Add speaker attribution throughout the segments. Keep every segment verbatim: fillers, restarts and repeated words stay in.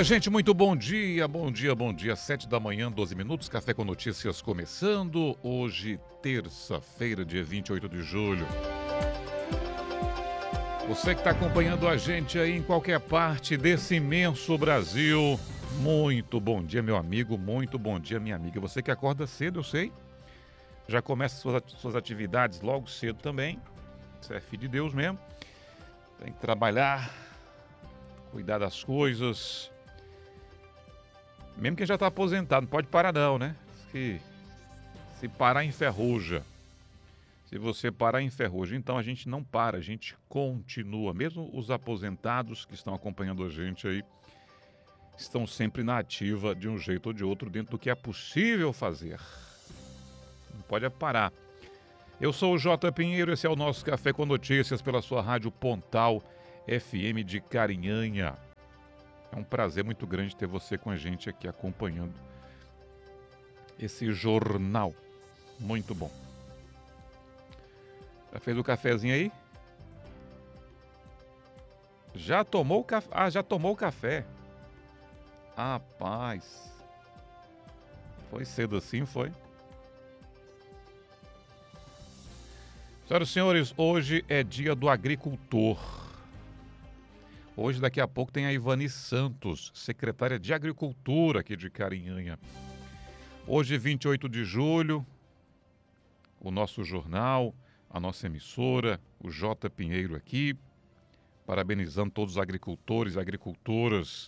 Speaker 1: Minha gente, muito bom dia, bom dia, bom dia. Sete da manhã, doze minutos, Café com Notícias começando. Hoje, terça-feira, dia vinte e oito de julho. Você que está acompanhando a gente aí em qualquer parte desse imenso Brasil, muito bom dia, meu amigo, muito bom dia, minha amiga. Você que acorda cedo, eu sei, já começa suas, suas atividades logo cedo também. Você é filho de Deus mesmo, tem que trabalhar, cuidar das coisas. Mesmo quem já está aposentado, não pode parar não, né? Se, se parar, enferruja. Se você parar, enferruja. Então a gente não para, a gente continua. Mesmo os aposentados que estão acompanhando a gente aí, estão sempre na ativa de um jeito ou de outro, dentro do que é possível fazer. Não pode parar. Eu sou o Jota Pinheiro, esse é o nosso Café com Notícias pela sua rádio Pontal F M de Carinhanha. É um prazer muito grande ter você com a gente aqui acompanhando esse jornal. Muito bom. Já fez o cafezinho aí? Já tomou o café? Ah, já tomou o café. Rapaz. Foi cedo assim, foi? Senhoras e senhores, hoje é dia do agricultor. Hoje, daqui a pouco, tem a Ivani Santos, secretária de Agricultura aqui de Carinhanha. Hoje, vinte e oito de julho, o nosso jornal, a nossa emissora, o Jota Pinheiro aqui, parabenizando todos os agricultores e agricultoras.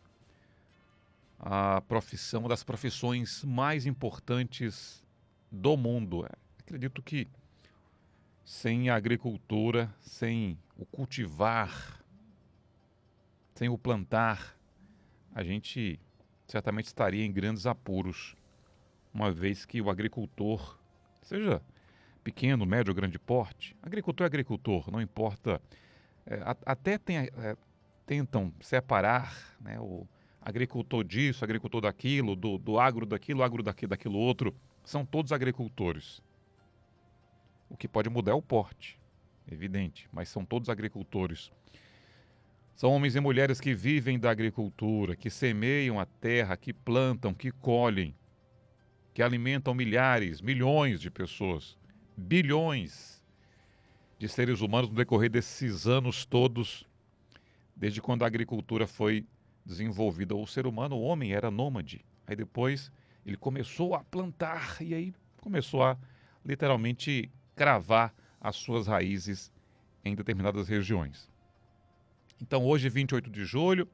Speaker 1: A profissão, uma das profissões mais importantes do mundo. Acredito que sem a agricultura, sem o cultivar, sem o plantar, a gente certamente estaria em grandes apuros, uma vez que o agricultor, seja pequeno, médio ou grande porte, agricultor é agricultor, não importa, é, a, até tem, é, tentam separar, né, o agricultor disso, agricultor daquilo, do, do agro daquilo, agro daquilo, daquilo outro, são todos agricultores. O que pode mudar é o porte, evidente, mas são todos agricultores. São homens e mulheres que vivem da agricultura, que semeiam a terra, que plantam, que colhem, que alimentam milhares, milhões de pessoas, bilhões de seres humanos no decorrer desses anos todos, desde quando a agricultura foi desenvolvida. O ser humano, o homem, era nômade. Aí depois ele começou a plantar e aí começou a literalmente cravar as suas raízes em determinadas regiões. Então hoje, vinte e oito de julho,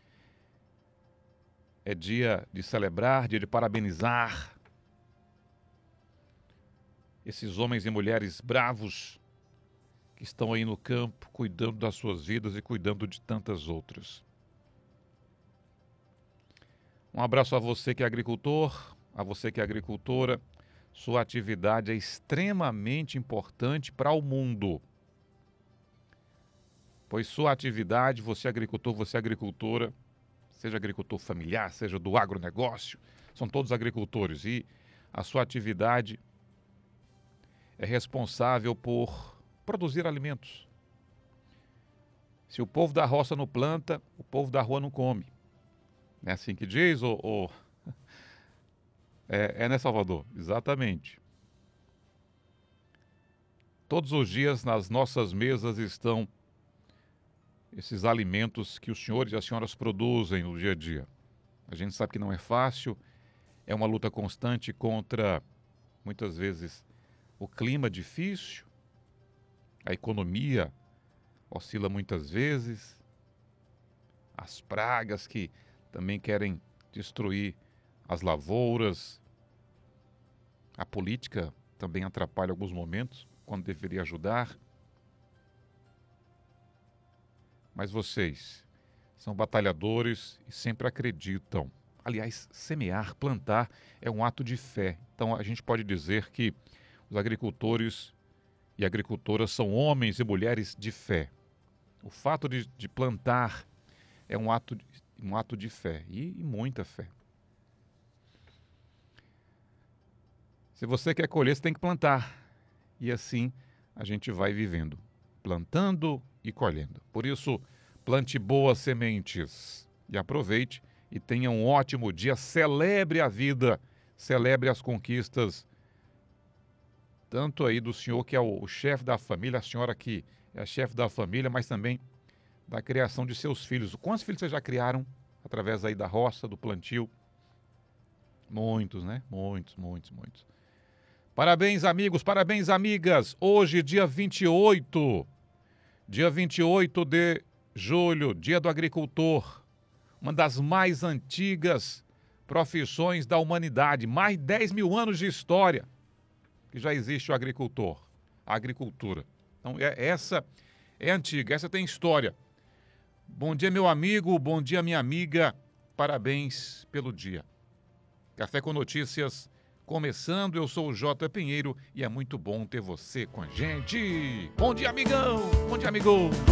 Speaker 1: é dia de celebrar, dia de parabenizar esses homens e mulheres bravos que estão aí no campo, cuidando das suas vidas e cuidando de tantas outras. Um abraço a você que é agricultor, a você que é agricultora. Sua atividade é extremamente importante para o mundo. Pois sua atividade, você é agricultor, você é agricultora, seja agricultor familiar, seja do agronegócio, são todos agricultores. E a sua atividade é responsável por produzir alimentos. Se o povo da roça não planta, o povo da rua não come. Não é assim que diz? Ou, ou... É, é, né, Salvador? Exatamente. Todos os dias nas nossas mesas estão esses alimentos que os senhores e as senhoras produzem no dia a dia. A gente sabe que não é fácil, é uma luta constante contra, muitas vezes, o clima difícil, a economia oscila muitas vezes, as pragas que também querem destruir as lavouras, a política também atrapalha alguns momentos, quando deveria ajudar. Mas vocês são batalhadores e sempre acreditam. Aliás, semear, plantar é um ato de fé. Então a gente pode dizer que os agricultores e agricultoras são homens e mulheres de fé. O fato de, de plantar é um ato, um ato de fé e, e muita fé. Se você quer colher, você tem que plantar. E assim a gente vai vivendo, plantando e colhendo. Por isso, plante boas sementes e aproveite e tenha um ótimo dia. Celebre a vida, celebre as conquistas, tanto aí do senhor que é o, o chefe da família, a senhora que é a chefe da família, mas também da criação de seus filhos. Quantos filhos vocês já criaram através aí da roça, do plantio? Muitos, né? Muitos, muitos, muitos. Parabéns, amigos, parabéns, amigas. Hoje, dia vinte e oito, dia vinte e oito de julho, dia do agricultor. Uma das mais antigas profissões da humanidade. Mais de dez mil anos de história que já existe o agricultor, a agricultura. Então, é, essa é antiga, essa tem história. Bom dia, meu amigo, bom dia, minha amiga. Parabéns pelo dia. Café com Notícias começando, eu sou o Jota Pinheiro e é muito bom ter você com a gente. Bom dia, amigão! Bom dia, amigo!